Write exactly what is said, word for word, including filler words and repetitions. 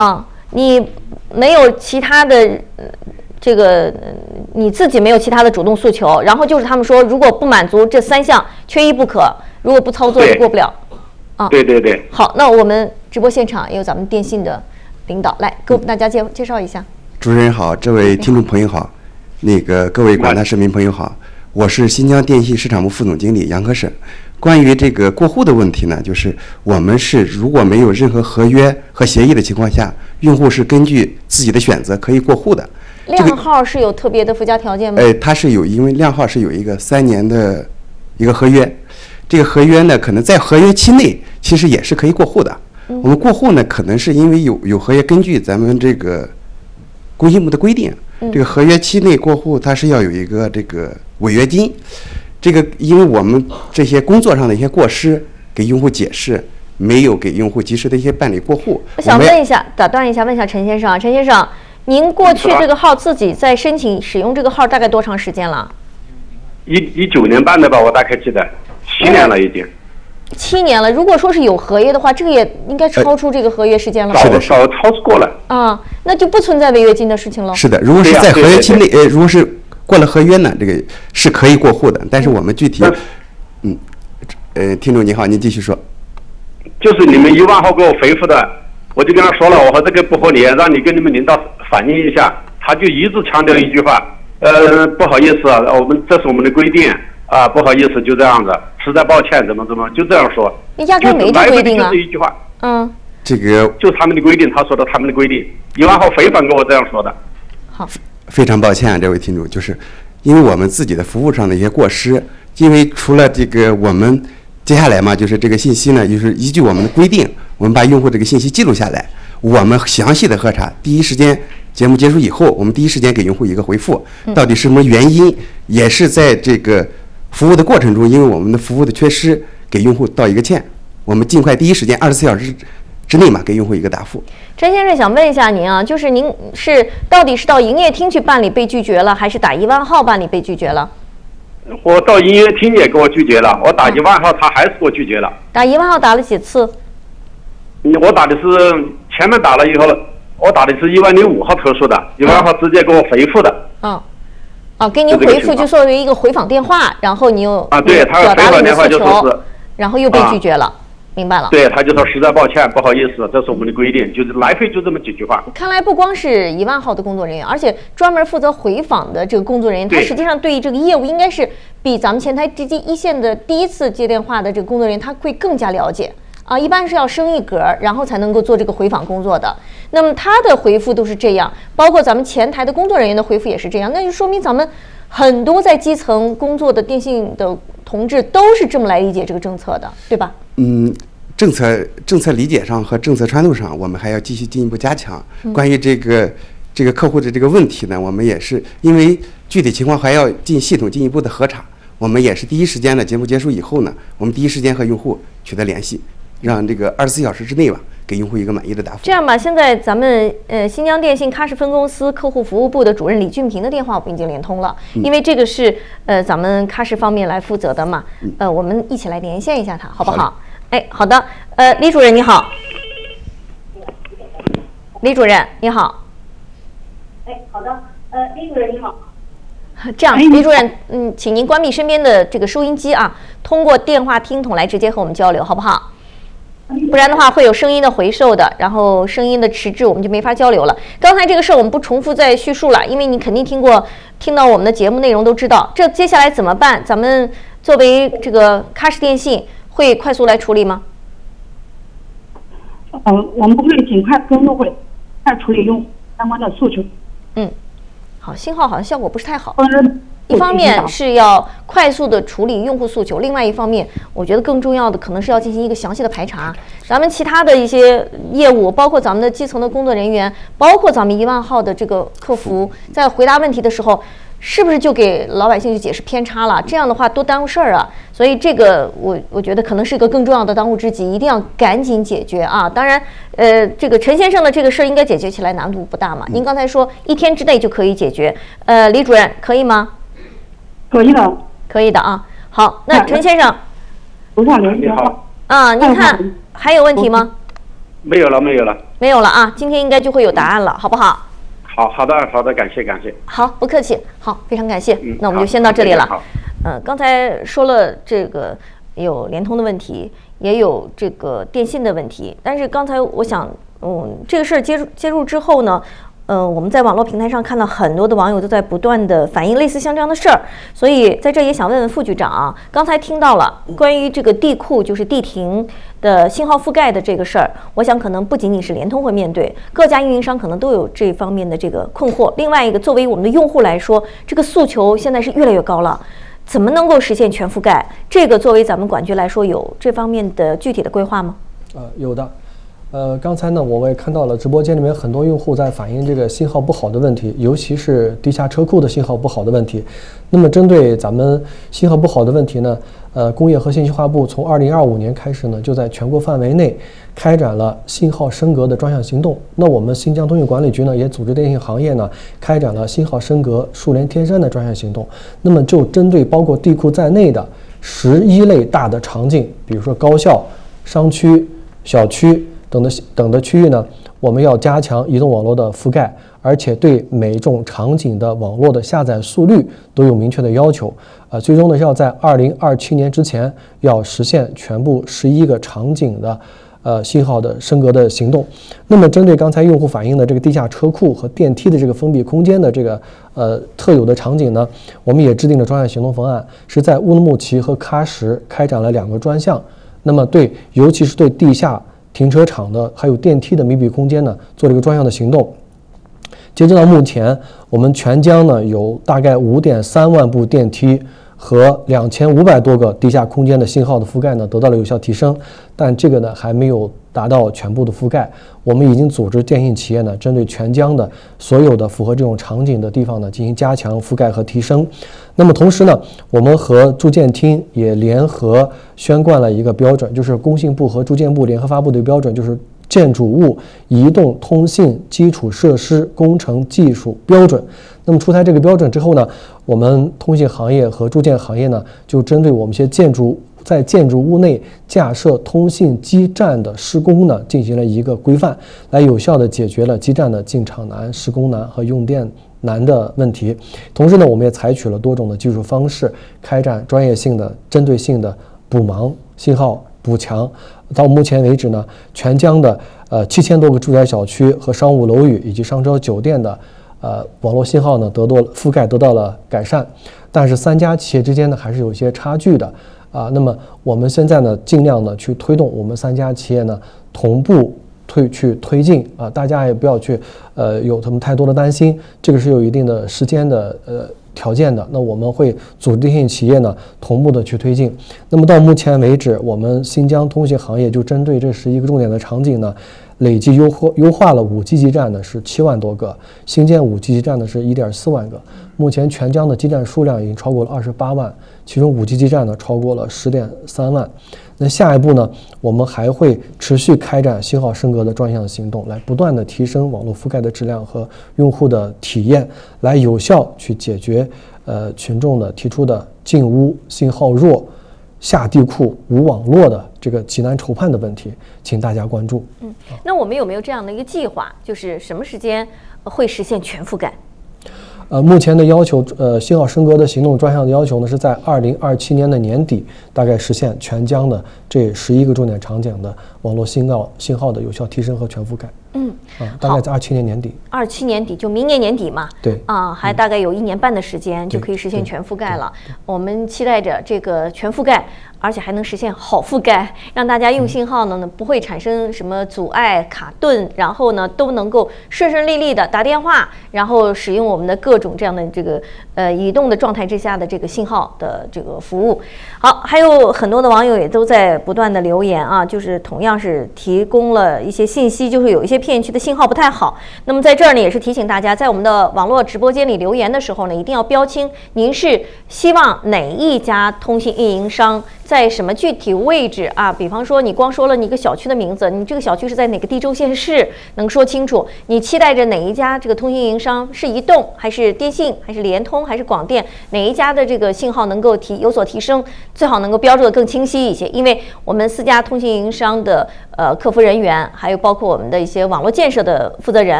啊，你没有其他的这个你自己没有其他的主动诉求，然后就是他们说如果不满足这三项，缺一不可，如果不操作就过不了。啊， 对对对。 好，那我们直播现场也有咱们电信的领导来给我们大家介介绍一下。 主持人好，这位听众朋友好，那个各位广大市民朋友好，我是新疆电信市场部副总经理杨科审。关于这个过户的问题呢，就是我们是如果没有任何合约和协议的情况下，用户是根据自己的选择可以过户的。 靓号是有特别的附加条件吗？ 呃，它是有，因为靓号是有一个三年的一个合约，这个合约呢，可能在合约期内其实也是可以过户的。嗯、我们过户呢，可能是因为有有合约，根据咱们这个工信部的规定，这个合约期内过户，它是要有一个这个违约金。这个因为我们这些工作上的一些过失，给用户解释，没有给用户及时的一些办理过户。 我想问一下，打断一下，问一下陈先生，陈先生，您过去这个号自己在申请使用这个号大概多长时间了？ 一一九年办的吧，我大概记得，七年了已经。 七年了，如果说是有合约的话，这个也应该超出这个合约时间了。 是的， 早超过了。 啊，那就不存在违约金的事情了。 是的，如果是在合约期内，呃，如果是过了合约呢，这个是可以过户的。但是我们具体，嗯，呃，听众你好，您继续说。 就是你们一万号给我回复的，我就跟他说了，我说这个不合理，让你跟你们领导反映一下。他就一直强调一句话，呃，不好意思啊，我们这是我们的规定。啊，不好意思，就这样子，实在抱歉，怎么怎么，就这样说。 你压根没这规定啊。 就是一句话。 嗯。 这个就他们的规定，他说的他们的规定，一万号非凡跟我这样说的。 好。 非常抱歉啊，这位听众，就是因为我们自己的服务上的一些过失，因为除了这个我们接下来嘛，就是这个信息呢，就是依据我们的规定，我们把用户这个信息记录下来，我们详细的核查，第一时间。节目结束以后，我们第一时间给用户一个回复，到底是什么原因，也是在这个服务的过程中，因为我们的服务的缺失，给用户道一个歉。我们尽快第一时间二十四小时之内嘛，给用户一个答复。 陈先生想问一下您啊，就是您是到底是到营业厅去办理被拒绝了，还是打一万号办理被拒绝了？ 我到营业厅也给我拒绝了，我打一万号他还是给我拒绝了。 打一万号打了几次？ 我打的是前面打了以后。我打的是一万零五号特殊的，一万号直接给我回复的。 嗯，哦，给您回复就作为一个回访电话，然后你又啊，对他表达了你的诉求， 就说是， 然后又被拒绝了，啊、明白了。 对，他就说实在抱歉，不好意思，这是我们的规定，就是来回就这么几句话。 看来不光是一万号的工作人员，而且专门负责回访的这个工作人员，他实际上对于这个业务应该是比咱们前台直接一线的第一次接电话的这个工作人员，他会更加了解。啊，一般是要升一格，然后才能够做这个回访工作的。那么他的回复都是这样，包括咱们前台的工作人员的回复也是这样，那就说明咱们很多在基层工作的电信的同志都是这么来理解这个政策的，对吧？ 嗯，政策政策理解上和政策传导上，我们还要继续进一步加强。关于这个这个客户的这个问题呢，我们也是因为具体情况还要进系统进一步的核查，我们也是第一时间的节目结束以后呢，我们第一时间和用户取得联系。让这个二十四小时之内吧，给用户一个满意的答复。 这样吧，现在咱们呃新疆电信喀什分公司客户服务部的主任李俊平的电话我们已经连通了，嗯、因为这个是呃咱们喀什方面来负责的嘛，嗯、呃我们一起来连线一下他，好不好？好哎，好的，呃李主任你好，李主任你好。 哎，好的，呃李主任你好。 这样，李主任，嗯，请您关闭身边的这个收音机啊，通过电话听筒来直接和我们交流，好不好？不然的话会有声音的回授的，然后声音的迟滞，我们就没法交流了。刚才这个事儿我们不重复再叙述了，因为你肯定听过，听到我们的节目内容都知道。这接下来怎么办？咱们作为这个喀什电信会快速来处理吗？ 嗯、呃，我们会尽快跟用户来处理用相关的诉求。 嗯，好，信号好像效果不是太好。嗯。一方面是要快速的处理用户诉求，另外一方面，我觉得更重要的可能是要进行一个详细的排查。咱们其他的一些业务，包括咱们的基层的工作人员，包括咱们一万号的这个客服，在回答问题的时候，是不是就给老百姓去解释偏差了？这样的话多耽误事儿啊！所以这个我我觉得可能是一个更重要的当务之急，一定要赶紧解决啊！当然，呃，这个陈先生的这个事儿应该解决起来难度不大嘛？您刚才说一天之内就可以解决，呃，李主任可以吗？ 可以的， 可以的啊。好，那陈先生， 不上联系你好啊，您看还有问题吗？ 没有了，没有了， 没有了啊！今天应该就会有答案了，好不好？ 好好的好的，感谢感谢。 好，不客气。好，非常感谢。 嗯， 那我们就先到这里了。 好， 嗯、呃，刚才说了这个有联通的问题，也有这个电信的问题，但是刚才我想，嗯，这个事儿接入接入之后呢。嗯、呃，我们在网络平台上看到很多的网友都在不断的反映类似像这样的事儿，所以在这也想问问副局长啊，刚才听到了关于这个地库就是地停的信号覆盖的这个事儿，我想可能不仅仅是联通会面对，各家运营商可能都有这方面的这个困惑。另外一个，作为我们的用户来说，这个诉求现在是越来越高了，怎么能够实现全覆盖？这个作为咱们管局来说，有这方面的具体的规划吗？ 呃，有的。呃，刚才呢，我们也看到了直播间里面很多用户在反映这个信号不好的问题，尤其是地下车库的信号不好的问题。那么，针对咱们信号不好的问题呢，呃，工业和信息化部从二零二五年开始呢，就在全国范围内开展了信号升格的专项行动。那我们新疆通信管理局呢，也组织电信行业呢，开展了信号升格、数连天山的专项行动。那么，就针对包括地库在内的十一类大的场景，比如说高校、商区、小区。等的等的区域呢，我们要加强移动网络的覆盖，而且对每种场景的网络的下载速率都有明确的要求。呃，最终呢，要在二零二七年之前要实现全部十一个场景的呃信号的升格的行动。那么，针对刚才用户反映的这个地下车库和电梯的这个封闭空间的这个呃特有的场景呢，我们也制定了专项行动方案，是在乌鲁木齐和喀什开展了两个专项。那么对，尤其是对地下停车场的还有电梯的密闭空间呢，做了一个专项的行动。截止到目前，我们全疆呢有大概五点三万部电梯和两千五百多个地下空间的信号的覆盖呢得到了有效提升，但这个呢还没有达到全部的覆盖。我们已经组织电信企业呢，针对全疆的所有的符合这种场景的地方呢进行加强覆盖和提升。那么同时呢，我们和住建厅也联合宣贯了一个标准，就是工信部和住建部联合发布的标准，就是建筑物移动通信基础设施工程技术标准。那么出台这个标准之后呢，我们通信行业和住建行业呢，就针对我们一些建筑在建筑物内架设通信基站的施工呢，进行了一个规范，来有效地解决了基站的进场难、施工难和用电难的问题。同时呢，我们也采取了多种的技术方式，开展专业性的、针对性的补盲信号补强。到目前为止呢，全疆的呃七千多个住宅小区和商务楼宇以及商车酒店的呃网络信号呢得到覆盖得到了改善，但是三家企业之间呢还是有一些差距的啊。那么我们现在呢尽量的去推动我们三家企业呢同步推去推进啊，大家也不要去呃有他们太多的担心，这个是有一定的时间的呃条件的。那我们会组织电信企业呢同步的去推进。那么到目前为止，我们新疆通信行业就针对这十一个重点的场景呢，累计优化优化了五 G 基站呢是七万多个，新建五 G 基站呢是一点四万个。目前全疆的基站数量已经超过了二十八万，其中五 G 基站呢超过了十点三万。那下一步呢，我们还会持续开展信号升格的专项行动，来不断的提升网络覆盖的质量和用户的体验，来有效去解决呃群众的提出的进屋信号弱、下地库无网络的这个急难愁盼的问题，请大家关注。 嗯，那我们有没有这样的一个计划，就是什么时间会实现全覆盖？ 呃，目前的要求，呃，信号升格的行动专项的要求呢，是在二零二七年的年底，大概实现全疆的这十一个重点场景的网络信号信号的有效提升和全覆盖。 嗯， 啊，大概在二七年年底。 二七年底就明年年底嘛。 对。 啊，还大概有一年半的时间就可以实现全覆盖了。我们期待着这个全覆盖，而且还能实现好覆盖，让大家用信号呢、嗯、不会产生什么阻碍、卡顿，然后呢都能够顺顺利利的打电话，然后使用我们的各种这样的这个呃移动的状态之下的这个信号的这个服务。好，还有很多的网友也都在不断的留言啊，就是同样是提供了一些信息，就是有一些片区的信号不太好。那么在这儿呢，也是提醒大家，在我们的网络直播间里留言的时候呢，一定要标清您是希望哪一家通信运营商在什么具体位置啊？比方说，你光说了你一个小区的名字，你这个小区是在哪个地州县市，能说清楚。你期待着哪一家这个通信运营商是移动还是电信还是联通还是广电，哪一家的这个信号能够提有所提升，最好能够标注的更清晰一些。因为我们四家通信运营商的呃客服人员，还有包括我们的一些网络建设的负责人，